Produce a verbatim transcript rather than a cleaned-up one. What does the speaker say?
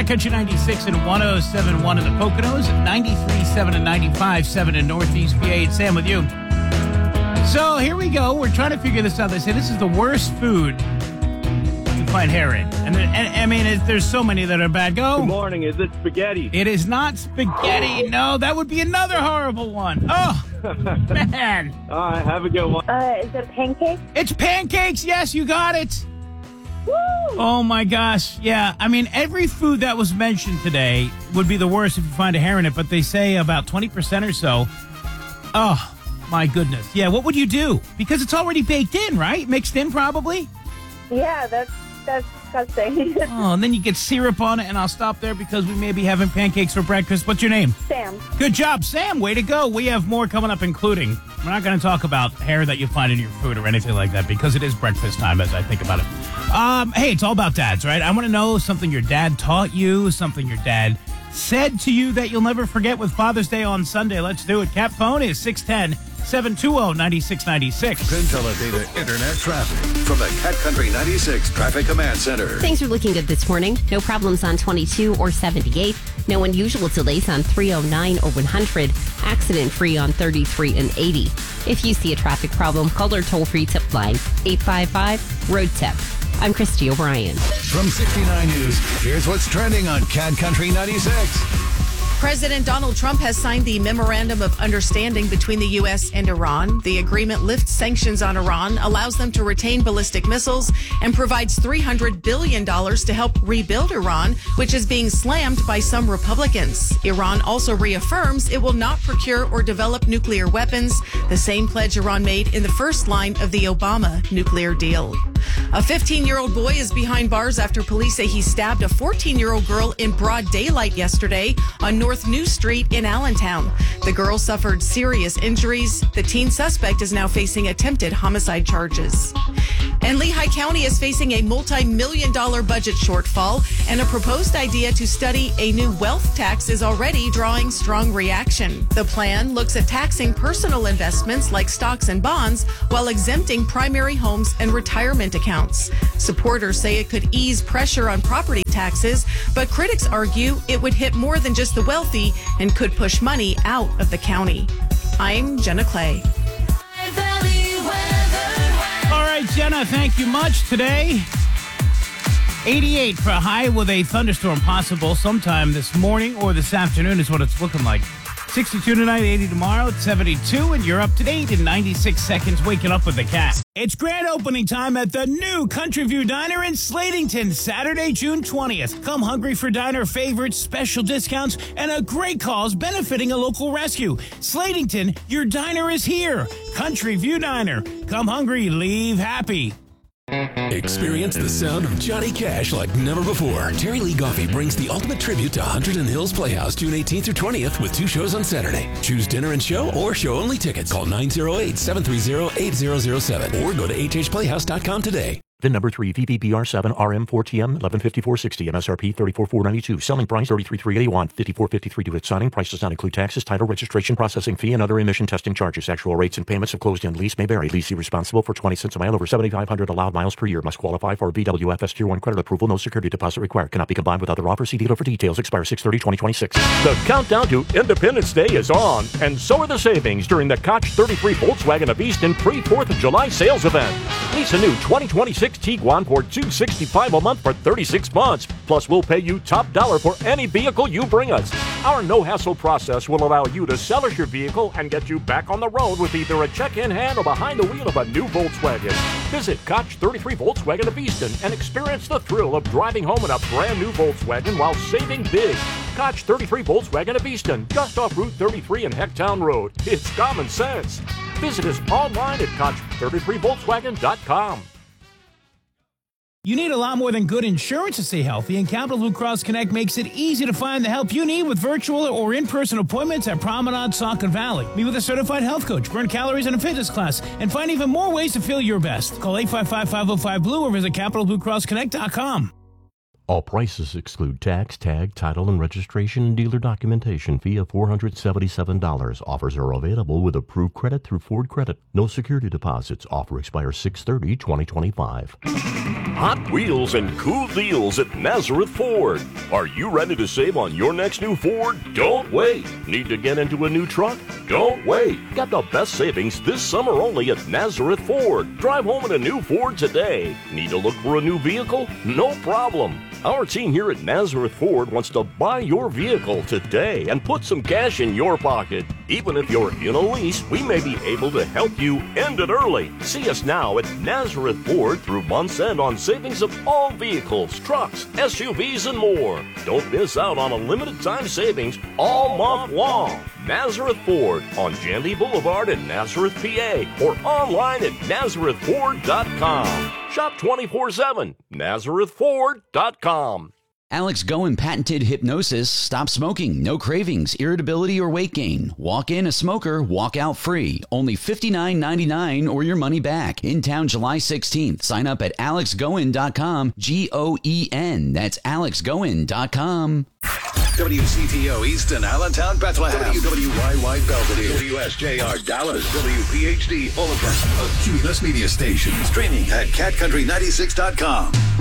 Country ninety-six and one oh seven point one in the Poconos, ninety-three point seven and ninety-five point seven in Northeast P A. It's Sam with you. So here we go. We're trying to figure this out. They say this is the worst food to find hair in. And, and I mean, it, there's so many that are bad. Go. Good morning. Is it spaghetti? It is not spaghetti. No, that would be another horrible one. Oh, man. All right, have a good one. Uh, is it pancakes? It's pancakes. Yes, you got it. Woo! Oh, my gosh. Yeah, I mean, every food that was mentioned today would be the worst if you find a hair in it, but they say about twenty percent or so. Oh, my goodness. Yeah, what would you do? Because it's already baked in, right? Mixed in, probably? Yeah, that's that's disgusting. Oh, and then you get syrup on it, and I'll stop there because we may be having pancakes for breakfast. What's your name? Sam. Good job, Sam. Way to go. We have more coming up, including, we're not going to talk about hair that you find in your food or anything like that because it is breakfast time as I think about it. Um, hey, it's all about dads, right? I want to know something your dad taught you, something your dad said to you that you'll never forget with Father's Day on Sunday. Let's do it. Cat phone is six one zero, seven two zero, nine six nine six. PinTeleData Internet traffic from the Cat Country ninety-six Traffic Command Center. Things are looking good this morning. No problems on twenty-two or seventy-eight. No unusual delays on three oh nine or one hundred. Accident-free on thirty-three and eighty. If you see a traffic problem, call our toll-free tip line, eight five five, road tip. I'm Christy O'Brien. From sixty-nine News, here's what's trending on Cat Country ninety-six. President Donald Trump has signed the Memorandum of Understanding between the U S and Iran. The agreement lifts sanctions on Iran, allows them to retain ballistic missiles, and provides three hundred billion dollars to help rebuild Iran, which is being slammed by some Republicans. Iran also reaffirms it will not procure or develop nuclear weapons, the same pledge Iran made in the first line of the Obama nuclear deal. A fifteen-year-old boy is behind bars after police say he stabbed a fourteen-year-old girl in broad daylight yesterday on North New Street in Allentown. The girl suffered serious injuries. The teen suspect is now facing attempted homicide charges. And Lehigh County is facing a multi-million dollar budget shortfall, and a proposed idea to study a new wealth tax is already drawing strong reaction. The plan looks at taxing personal investments like stocks and bonds while exempting primary homes and retirement accounts. Supporters say it could ease pressure on property taxes, but critics argue it would hit more than just the wealthy and could push money out of the county. I'm Jenna Clay. All right, Jenna, thank you much. Today, eighty-eight for a high with a thunderstorm possible sometime this morning or this afternoon is what it's looking like. sixty-two tonight, eighty tomorrow, it's seventy-two, and you're up to date in ninety-six seconds waking up with the cat. It's grand opening time at the new Country View Diner in Slatington, Saturday, June twentieth. Come hungry for diner favorites, special discounts, and a great cause benefiting a local rescue. Slatington, your diner is here. Country View Diner. Come hungry, leave happy. Experience the sound of Johnny Cash like never before. Terry Lee Goffey brings the ultimate tribute to Hunterdon Hills Playhouse June eighteenth through twentieth with two shows on Saturday. Choose dinner and show or show-only tickets. Call nine oh eight, seven three zero, eight zero zero seven or go to h h playhouse dot com today. VIN number three, V B B R seven R M four T M eleven fifty-four sixty, M S R P thirty-four thousand four hundred ninety-two, selling price thirty-three thousand three hundred eighty-one, fifty-four fifty-three due at signing. Price does not include taxes, title, registration, processing fee, and other emission testing charges. Actual rates and payments of closed-end lease may vary. Leasee responsible for twenty cents a mile over seventy-five hundred allowed miles per year. Must qualify for a B W F S Tier one credit approval. No security deposit required. Cannot be combined with other offers. See dealer for details. Expire six thirty twenty twenty-six. The countdown to Independence Day is on, and so are the savings during the Koch thirty-three Volkswagen of Easton pre-fourth of July sales event. Lease a new twenty twenty-six Tiguan for two hundred sixty-five dollars a month for thirty-six months. Plus, we'll pay you top dollar for any vehicle you bring us. Our no-hassle process will allow you to sell us your vehicle and get you back on the road with either a check-in hand or behind the wheel of a new Volkswagen. Visit Koch thirty-three Volkswagen of Easton and experience the thrill of driving home in a brand new Volkswagen while saving big. Koch thirty-three Volkswagen of Easton, just off Route thirty-three and Hecktown Road. It's common sense. Visit us online at Koch thirty-three Volkswagen dot com. You need a lot more than good insurance to stay healthy, and Capital Blue Cross Connect makes it easy to find the help you need with virtual or in-person appointments at Promenade, Saucon Valley. Meet with a certified health coach, burn calories in a fitness class, and find even more ways to feel your best. Call eight five five, five oh five, B L U E or visit capital blue cross connect dot com. All prices exclude tax, tag, title, and registration and dealer documentation fee of four hundred seventy-seven dollars. Offers are available with approved credit through Ford Credit. No security deposits. Offer expires six thirty twenty twenty-five. Hot wheels and cool deals at Nazareth Ford. Are you ready to save on your next new Ford? Don't wait. Need to get into a new truck? Don't wait. Get the best savings this summer only at Nazareth Ford. Drive home in a new Ford today. Need to look for a new vehicle? No problem. Our team here at Nazareth Ford wants to buy your vehicle today and put some cash in your pocket. Even if you're in a lease, we may be able to help you end it early. See us now at Nazareth Ford through month's end on savings of all vehicles, trucks, S U Vs, and more. Don't miss out on a limited time savings all month long. Nazareth Ford on Jandy Boulevard in Nazareth, P A, or online at nazareth ford dot com. Shop twenty-four seven, nazareth ford dot com. Alex Goen patented hypnosis. Stop smoking. No cravings, irritability, or weight gain. Walk in a smoker, walk out free. Only fifty-nine ninety-nine or your money back. In town July sixteenth. Sign up at alex goen dot com. G O E N. That's alex goen dot com. W C T O Easton, Allentown, Bethlehem. W W Y Y Belvedere. W S J R Dallas. W P H D Fullerton. A Cumulus Media Station. Streaming at cat country ninety-six dot com.